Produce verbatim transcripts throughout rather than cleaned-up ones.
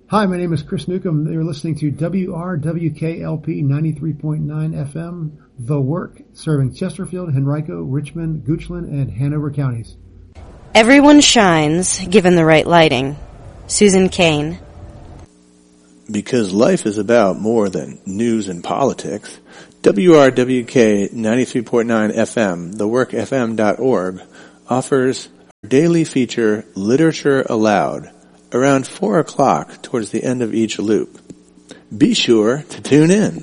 Hi, my name is Chris Newcomb. You're listening to W R W K L P ninety-three point nine F M, The Work, serving Chesterfield, Henrico, Richmond, Goochland, and Hanover counties. Everyone shines, given the right lighting. Susan Cain. Because life is about more than news and politics, W R W K ninety-three point nine F M, the work f m dot org, offers our daily feature, Literature Aloud, around four o'clock towards the end of each loop. Be sure to tune in.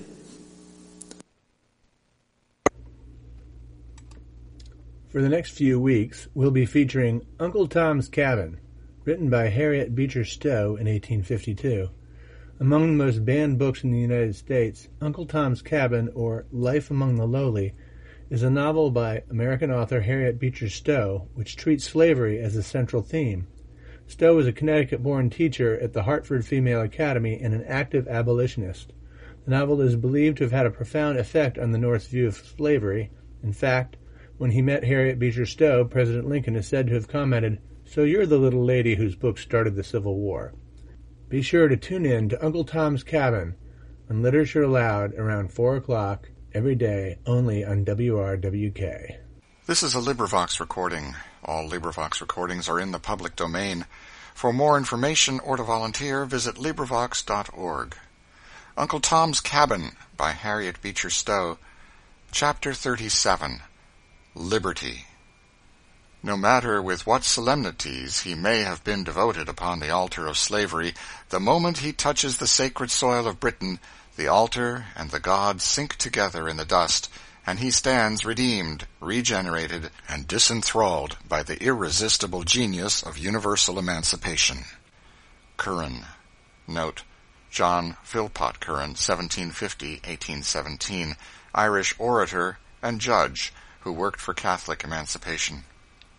For the next few weeks, we'll be featuring Uncle Tom's Cabin, written by Harriet Beecher Stowe in eighteen fifty-two. Among the most banned books in the United States, Uncle Tom's Cabin, or Life Among the Lowly, is a novel by American author Harriet Beecher Stowe, which treats slavery as a central theme. Stowe was a Connecticut-born teacher at the Hartford Female Academy and an active abolitionist. The novel is believed to have had a profound effect on the North's view of slavery. In fact, when he met Harriet Beecher Stowe, President Lincoln is said to have commented, "So you're the little lady whose book started the Civil War." Be sure to tune in to Uncle Tom's Cabin on Literature Aloud around four o'clock every day, only on W R W K. This is a LibriVox recording. All LibriVox recordings are in the public domain. For more information or to volunteer, visit LibriVox dot org. Uncle Tom's Cabin by Harriet Beecher Stowe. Chapter thirty-seven. Liberty. No matter with what solemnities he may have been devoted upon the altar of slavery, the moment he touches the sacred soil of Britain, the altar and the gods sink together in the dust, and he stands redeemed, regenerated, and disenthralled by the irresistible genius of universal emancipation. Curran. Note: John Philpot Curran, seventeen fifty to eighteen seventeen, Irish orator and judge who worked for Catholic emancipation.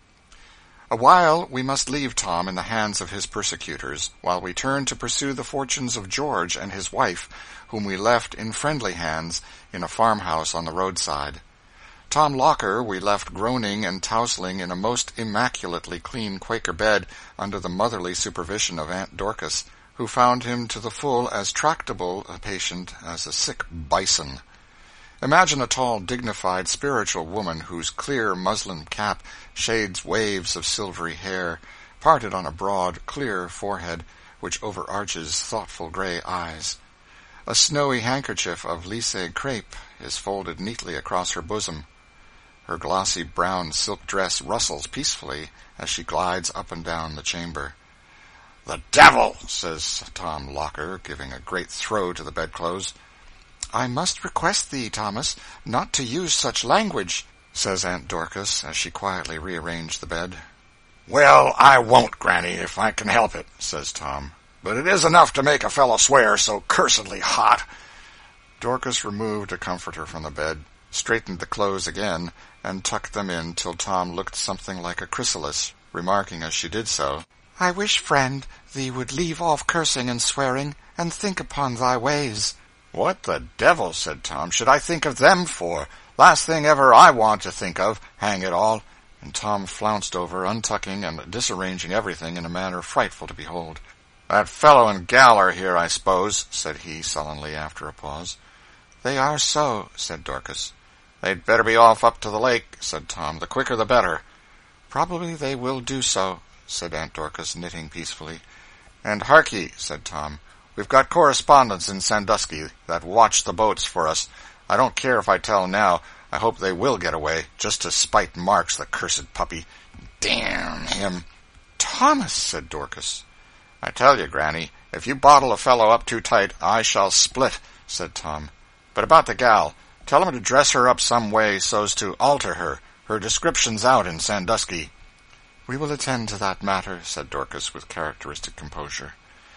A while we must leave Tom in the hands of his persecutors, while we turn to pursue the fortunes of George and his wife, whom we left in friendly hands in a farmhouse on the roadside. Tom Locker we left groaning and tousling in a most immaculately clean Quaker bed under the motherly supervision of Aunt Dorcas, who found him to the full as tractable a patient as a sick bison. Imagine a tall, dignified, spiritual woman whose clear muslin cap shades waves of silvery hair, parted on a broad, clear forehead, which overarches thoughtful gray eyes. A snowy handkerchief of lissé crepe is folded neatly across her bosom. Her glossy brown silk dress rustles peacefully as she glides up and down the chamber. "The devil!" says Tom Locker, giving a great throw to the bedclothes. "I must request thee, Thomas, not to use such language," says Aunt Dorcas, as she quietly rearranged the bed. "Well, I won't, Granny, if I can help it," says Tom. "But it is enough to make a fellow swear so cursedly hot." Dorcas removed a comforter from the bed, straightened the clothes again, and tucked them in till Tom looked something like a chrysalis, remarking as she did so, "I wish, friend, thee would leave off cursing and swearing, and think upon thy ways." "What the devil," said Tom, "should I think of them for? Last thing ever I want to think of, hang it all." And Tom flounced over, untucking and disarranging everything in a manner frightful to behold. "That fellow and gal are here, I suppose," said he sullenly after a pause. "They are so," said Dorcas. "They'd better be off up to the lake," said Tom. "The quicker the better." "Probably they will do so," said Aunt Dorcas, knitting peacefully. "And hark ye," said Tom, "we've got correspondents in Sandusky that watch the boats for us. I don't care if I tell now. I hope they will get away, just to spite Marks, the cursed puppy. Damn him." "Thomas," said Dorcas. "I tell you, Granny, if you bottle a fellow up too tight, I shall split," said Tom. "But about the gal, tell him to dress her up some way so's to alter her. Her description's out in Sandusky." "We will attend to that matter," said Dorcas with characteristic composure.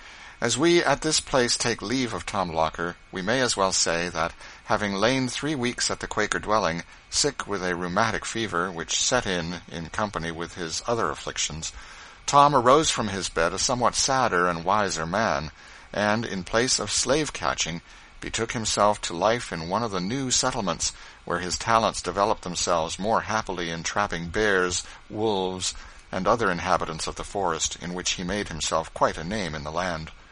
As we at this place take leave of Tom Locker, we may as well say that, having lain three weeks at the Quaker dwelling, sick with a rheumatic fever which set in in company with his other afflictions, Tom arose from his bed a somewhat sadder and wiser man, and, in place of slave-catching, betook himself to life in one of the new settlements, where his talents developed themselves more happily in trapping bears, wolves, and other inhabitants of the forest, in which he made himself quite a name in the land.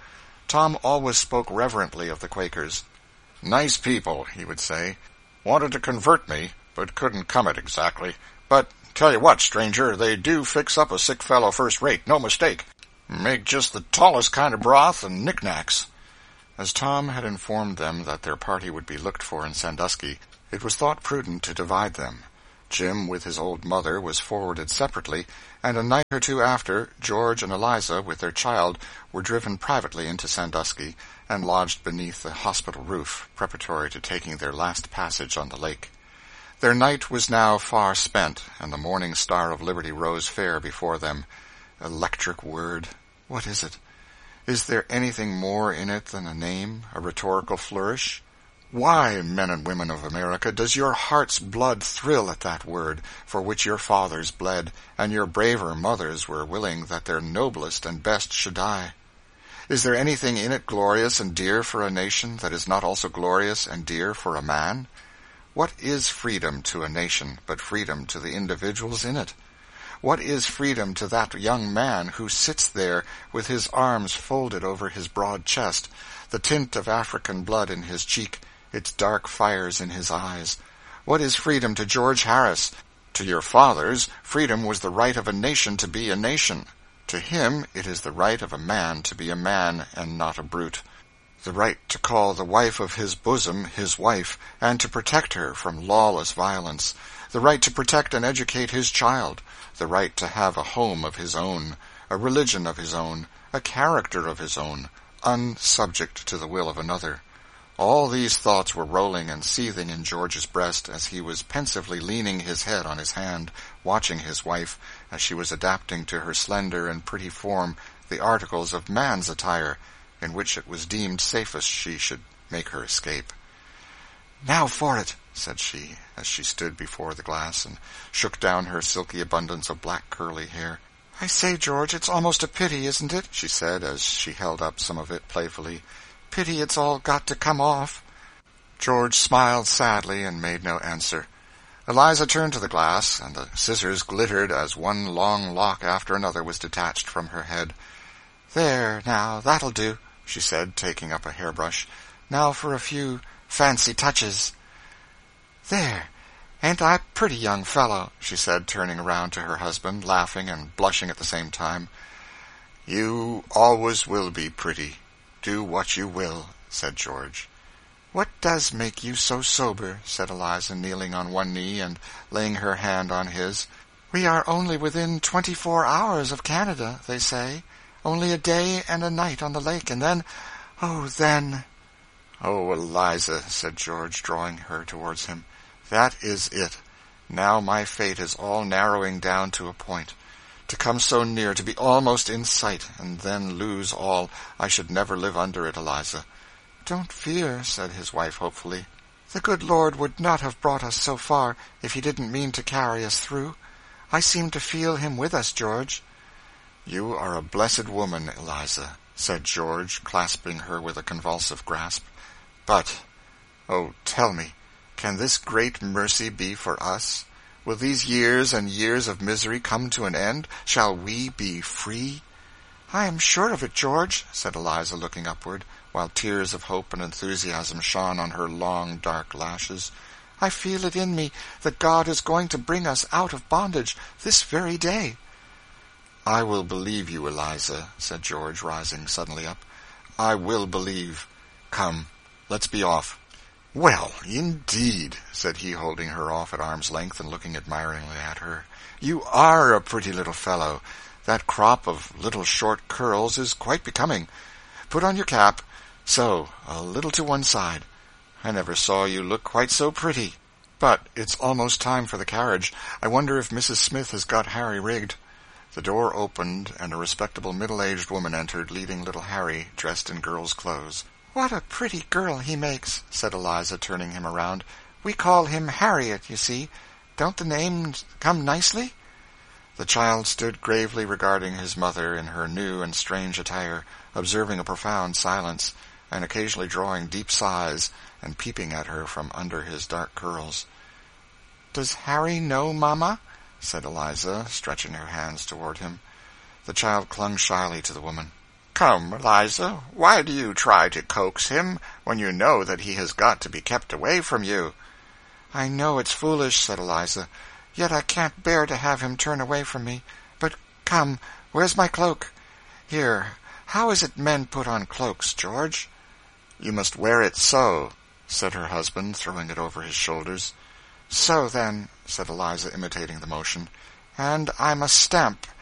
Tom always spoke reverently of the Quakers. "Nice people," he would say. "Wanted to convert me, but couldn't come it exactly. But tell you what, stranger, they do fix up a sick fellow first rate, no mistake. Make just the tallest kind of broth and knickknacks." As Tom had informed them that their party would be looked for in Sandusky, it was thought prudent to divide them. Jim, with his old mother, was forwarded separately, and a night or two after, George and Eliza, with their child, were driven privately into Sandusky and lodged beneath the hospital roof, preparatory to taking their last passage on the lake. Their night was now far spent, and the morning star of liberty rose fair before them. Electric word! What is it? Is there anything more in it than a name, a rhetorical flourish? Why, men and women of America, does your heart's blood thrill at that word, for which your fathers bled, and your braver mothers were willing that their noblest and best should die? Is there anything in it glorious and dear for a nation that is not also glorious and dear for a man? What is freedom to a nation but freedom to the individuals in it? What is freedom to that young man who sits there with his arms folded over his broad chest, the tint of African blood in his cheek, its dark fires in his eyes? What is freedom to George Harris? To your fathers, freedom was the right of a nation to be a nation. To him, it is the right of a man to be a man and not a brute. The right to call the wife of his bosom his wife, and to protect her from lawless violence. The right to protect and educate his child. The right to have a home of his own, a religion of his own, a character of his own, unsubject to the will of another. All these thoughts were rolling and seething in George's breast as he was pensively leaning his head on his hand, watching his wife as she was adapting to her slender and pretty form the articles of man's attire, in which it was deemed safest she should make her escape. "Now for it," said she, as she stood before the glass and shook down her silky abundance of black curly hair. "I say, George, it's almost a pity, isn't it?" she said, as she held up some of it playfully. "Pity it's all got to come off." George smiled sadly and made no answer. Eliza turned to the glass, and the scissors glittered as one long lock after another was detached from her head. "There, now, that'll do," she said, taking up a hairbrush. "Now for a few fancy touches. There, ain't I a pretty young fellow?" she said, turning around to her husband, laughing and blushing at the same time. "You always will be pretty, do what you will," said George. "What does make you so sober?" said Eliza, kneeling on one knee and laying her hand on his. "We are only within twenty-four hours of Canada, they say. Only a day and a night on the lake, and then, oh, then—" "Oh, Eliza," said George, drawing her towards him, "that is it. Now my fate is all narrowing down to a point. To come so near, to be almost in sight, and then lose all, I should never live under it, Eliza." "Don't fear," said his wife hopefully. "The good Lord would not have brought us so far if he didn't mean to carry us through. I seem to feel him with us, George." "You are a blessed woman, Eliza," said George, clasping her with a convulsive grasp. "But, oh, tell me, can this great mercy be for us? Will these years and years of misery come to an end? Shall we be free?" "I am sure of it, George," said Eliza, looking upward, while tears of hope and enthusiasm shone on her long, dark lashes. "I feel it in me that God is going to bring us out of bondage this very day." "I will believe you, Eliza," said George, rising suddenly up. "I will believe. Come, let's be off." "Well, indeed," said he, holding her off at arm's length and looking admiringly at her. "You are a pretty little fellow. That crop of little short curls is quite becoming. Put on your cap. So, a little to one side. I never saw you look quite so pretty. But it's almost time for the carriage. I wonder if Missus Smith has got Harry rigged." The door opened, and a respectable middle-aged woman entered, leading little Harry, dressed in girl's clothes. "What a pretty girl he makes," said Eliza, turning him around. "We call him Harriet, you see. Don't the names come nicely?" The child stood gravely regarding his mother in her new and strange attire, observing a profound silence, and occasionally drawing deep sighs and peeping at her from under his dark curls. "Does Harry know, Mamma?" said Eliza, stretching her hands toward him. The child clung shyly to the woman. Come, Eliza, why do you try to coax him when you know that he has got to be kept away from you?" "I know it's foolish," said Eliza, "yet I can't bear to have him turn away from me. But come, where's my cloak? Here, how is it men put on cloaks, George?" "You must wear it so," said her husband, throwing it over his shoulders. "So, then," said Eliza, imitating the motion, "and I must stamp